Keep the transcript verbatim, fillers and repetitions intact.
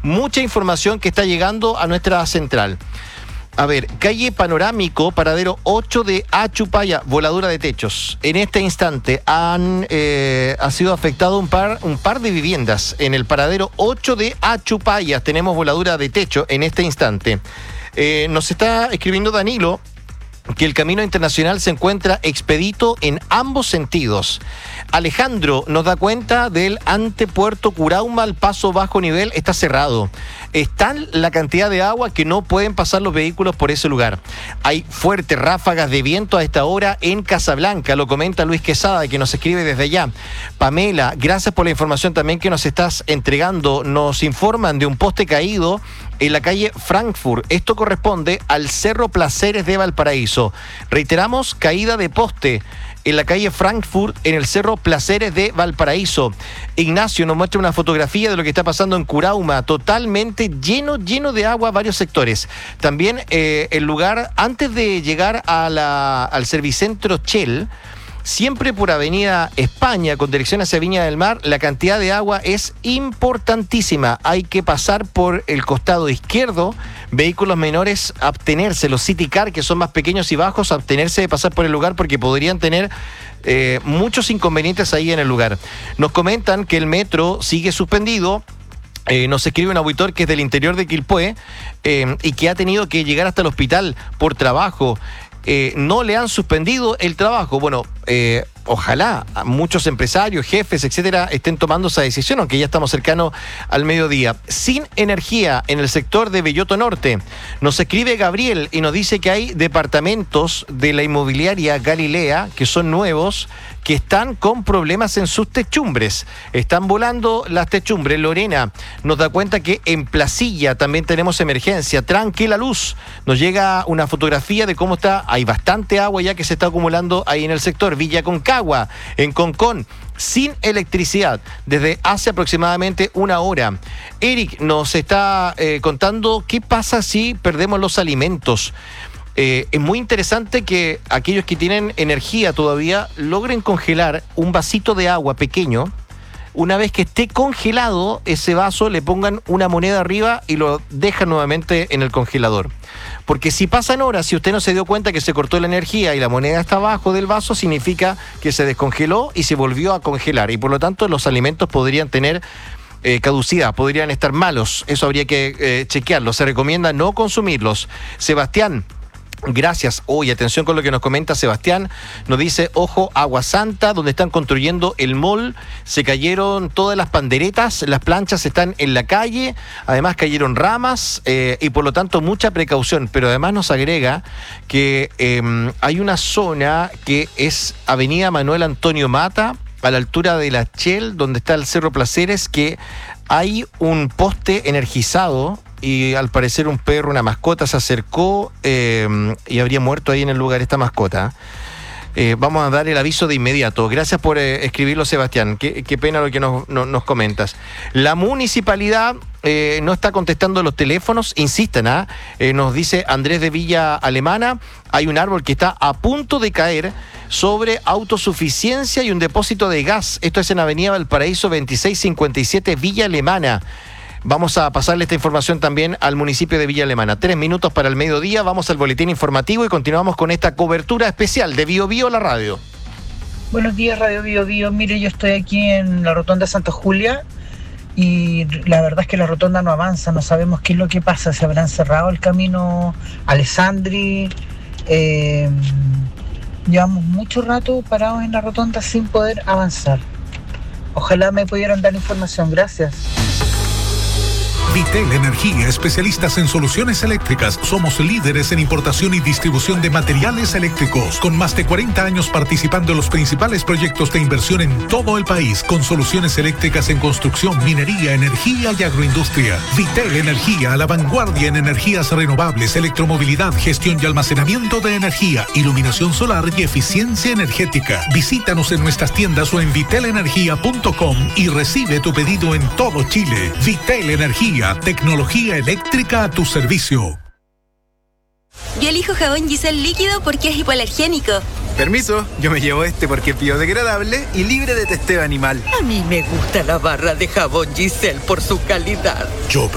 mucha información que está llegando a nuestra central. A ver, calle Panorámico, paradero ocho de Achupaya, voladura de techos. En este instante han eh, ha sido afectado un par, un par de viviendas. En el paradero ocho de Achupaya tenemos voladura de techo en este instante. Eh, nos está escribiendo Danilo que el camino internacional se encuentra expedito en ambos sentidos. Alejandro nos da cuenta del antepuerto Curauma, al paso bajo nivel está cerrado. Es tal la cantidad de agua que no pueden pasar los vehículos por ese lugar. Hay fuertes ráfagas de viento a esta hora en Casablanca, lo comenta Luis Quesada, que nos escribe desde allá. Pamela, gracias por la información también que nos estás entregando. Nos informan de un poste caído en la calle Frankfurt. Esto corresponde al Cerro Placeres de Valparaíso. Reiteramos, caída de poste en la calle Frankfurt, en el Cerro Placeres de Valparaíso. Ignacio nos muestra una fotografía de lo que está pasando en Curauma, totalmente lleno, lleno de agua, varios sectores. También eh, el lugar, antes de llegar a la, al Servicentro Shell, siempre por Avenida España, con dirección hacia Viña del Mar, la cantidad de agua es importantísima. Hay que pasar por el costado izquierdo, vehículos menores, abstenerse, los City Car, que son más pequeños y bajos, abstenerse de pasar por el lugar porque podrían tener eh, muchos inconvenientes ahí en el lugar. Nos comentan que el metro sigue suspendido. Eh, nos escribe un auditor que es del interior de Quilpué eh, y que ha tenido que llegar hasta el hospital por trabajo. Eh, no le han suspendido el trabajo. Bueno, eh, ojalá muchos empresarios, jefes, etcétera, estén tomando esa decisión, aunque ya estamos cercanos al mediodía. Sin energía en el sector de Belloto Norte. Nos escribe Gabriel y nos dice que hay departamentos de la inmobiliaria Galilea, que son nuevos, que están con problemas en sus techumbres. Están volando las techumbres. Lorena nos da cuenta que en Placilla también tenemos emergencia. Tranquila Luz. Nos llega una fotografía de cómo está. Hay bastante agua ya que se está acumulando ahí en el sector. Villa Concagua, en Concón, sin electricidad desde hace aproximadamente una hora. Eric nos está eh, contando qué pasa si perdemos los alimentos. Eh, es muy interesante que aquellos que tienen energía todavía logren congelar un vasito de agua pequeño. Una vez que esté congelado ese vaso, le pongan una moneda arriba y lo dejan nuevamente en el congelador. Porque si pasan horas, si usted no se dio cuenta que se cortó la energía y la moneda está abajo del vaso, significa que se descongeló y se volvió a congelar. Y por lo tanto los alimentos podrían tener eh, caducidad, podrían estar malos. Eso habría que eh, chequearlo. Se recomienda no consumirlos. Sebastián, gracias. Hoy, atención con lo que nos comenta Sebastián. Nos dice, ojo, Agua Santa, donde están construyendo el mall, se cayeron todas las panderetas, las planchas están en la calle, además cayeron ramas eh, y por lo tanto mucha precaución. Pero además nos agrega que eh, hay una zona que es Avenida Manuel Antonio Mata, a la altura de la Shell, donde está el Cerro Placeres, que hay un poste energizado y al parecer un perro, una mascota, se acercó eh, y habría muerto ahí en el lugar esta mascota. Eh, vamos a dar el aviso de inmediato. Gracias por eh, escribirlo, Sebastián. Qué, qué pena lo que nos, no, nos comentas. La municipalidad eh, no está contestando los teléfonos, insisten, ¿ah? Eh, nos dice Andrés de Villa Alemana, hay un árbol que está a punto de caer sobre autosuficiencia y un depósito de gas. Esto es en Avenida Valparaíso veintiséis cincuenta y siete, Villa Alemana. Vamos a pasarle esta información también al municipio de Villa Alemana. Tres minutos para el mediodía, vamos al boletín informativo y continuamos con esta cobertura especial de Bio Bio, la radio. Buenos días, Radio Bio Bio. Mire, yo estoy aquí en la rotonda Santa Julia y la verdad es que la rotonda no avanza, no sabemos qué es lo que pasa. Se habrán cerrado el camino Alessandri. Eh, llevamos mucho rato parados en la rotonda sin poder avanzar. Ojalá me pudieran dar información. Gracias. Vitel Energía, especialistas en soluciones eléctricas. Somos líderes en importación y distribución de materiales eléctricos, con más de cuarenta años participando en los principales proyectos de inversión en todo el país, con soluciones eléctricas en construcción, minería, energía y agroindustria. Vitel Energía, a la vanguardia en energías renovables, electromovilidad, gestión y almacenamiento de energía, iluminación solar y eficiencia energética. Visítanos en nuestras tiendas o en vitel energía punto com y recibe tu pedido en todo Chile. Vitel Energía, tecnología eléctrica a tu servicio. Yo elijo jabón Giselle líquido porque es hipoalergénico. Permiso, yo me llevo este porque es biodegradable y libre de testeo animal. A mí me gusta la barra de jabón Giselle por su calidad. Yo